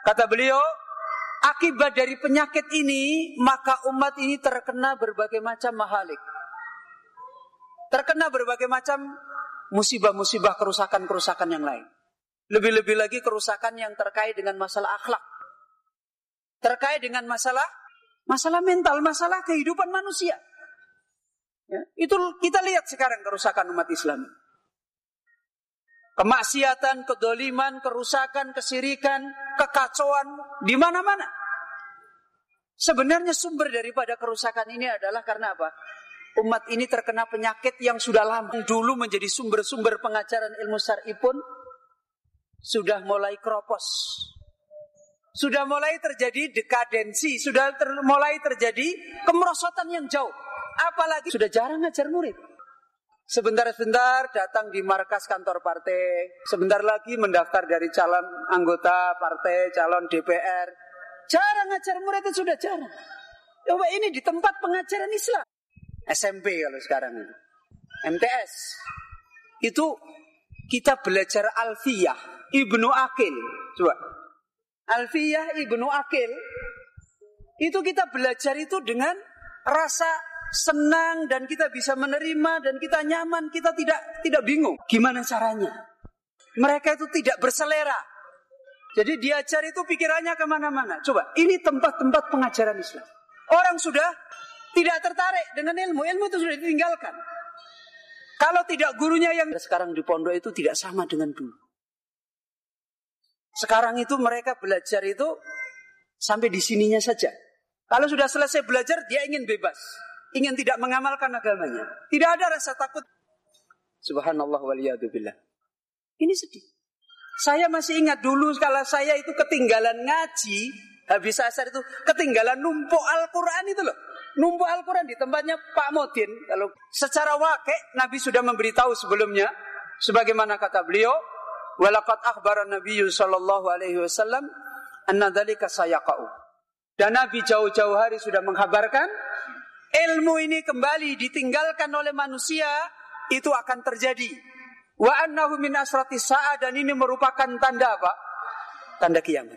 Kata beliau, akibat dari penyakit ini, maka umat ini terkena berbagai macam mahalik. Terkena berbagai macam musibah-musibah, kerusakan-kerusakan yang lain. Lebih-lebih lagi kerusakan yang terkait dengan masalah akhlak. Terkait dengan masalah mental, masalah kehidupan manusia. Ya, itu kita lihat sekarang kerusakan umat Islam. Kemaksiatan, kedoliman, kerusakan, kesirikan, kekacauan di mana-mana. Sebenarnya sumber daripada kerusakan ini adalah karena apa? Umat ini terkena penyakit yang sudah lama. Dulu menjadi sumber-sumber pengajaran ilmu syar'i pun sudah mulai keropos. Sudah mulai terjadi dekadensi, sudah mulai terjadi kemerosotan yang jauh. Apalagi sudah jarang ngajar murid. Sebentar-sebentar datang di markas kantor partai, sebentar lagi mendaftar dari calon anggota partai, calon DPR. Jarang ngajar murid itu sudah jarang. Coba ini di tempat pengajaran Islam. SMP kalau sekarang ini. MTS. Itu kita belajar Alfiyah Ibnu Aqil. Coba. Alfiyah Ibnu Aqil. Itu kita belajar itu dengan rasa senang dan kita bisa menerima dan kita nyaman, kita tidak bingung gimana caranya. Mereka itu tidak berselera. Jadi diajar itu pikirannya kemana-mana. Coba, ini tempat-tempat pengajaran Islam. Orang sudah tidak tertarik dengan ilmu itu sudah ditinggalkan. Kalau tidak gurunya yang sekarang di pondok itu tidak sama dengan dulu. Sekarang itu mereka belajar itu sampai di sininya saja. Kalau sudah selesai belajar dia ingin bebas. Ingin tidak mengamalkan agamanya. Tidak ada rasa takut. Subhanallah waliyadzubillah. Ini sedih. Saya masih ingat dulu kalau saya itu ketinggalan ngaji. Habis asar itu ketinggalan numpuk Al-Quran itu loh. Numpuk Al-Quran di tempatnya Pak Modin. Kalau secara wakil Nabi sudah memberitahu sebelumnya. Sebagaimana kata beliau. Walaqad akhbara Nabiyyu sallallahu alaihi wasallam. Anna dhalika sayaqa'u. Dan Nabi jauh-jauh hari sudah menghabarkan. Ilmu ini kembali ditinggalkan oleh manusia, itu akan terjadi. Wa annahu min asratis sa'ah, dan ini merupakan tanda apa? Tanda kiamat.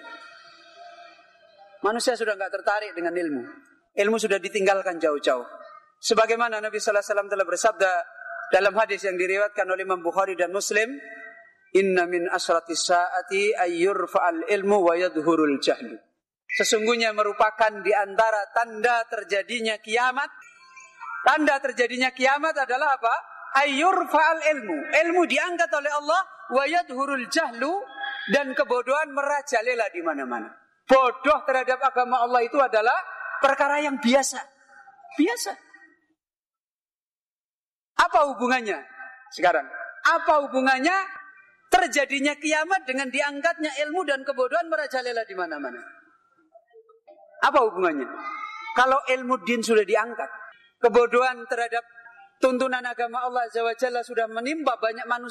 Manusia sudah enggak tertarik dengan ilmu. Ilmu sudah ditinggalkan jauh-jauh. Sebagaimana Nabi sallallahu alaihi wasallam telah bersabda dalam hadis yang diriwayatkan oleh Imam Bukhari dan Muslim, "Inna min asratis sa'ati ayyurfa'al ilmu wa yadhhurul jahlu." Sesungguhnya merupakan di antara tanda terjadinya kiamat. Tanda terjadinya kiamat adalah apa? Ayyurfa'al ilmu. Ilmu diangkat oleh Allah. Wa yadhurul jahlu. Dan kebodohan merajalela di mana-mana. Bodoh terhadap agama Allah itu adalah perkara yang biasa. Biasa. Apa hubungannya sekarang? Apa hubungannya terjadinya kiamat dengan diangkatnya ilmu dan kebodohan merajalela di mana-mana? Apa hubungannya? Kalau ilmu din sudah diangkat, kebodohan terhadap tuntunan agama Allah Azza wa Jalla sudah menimpa banyak manusia.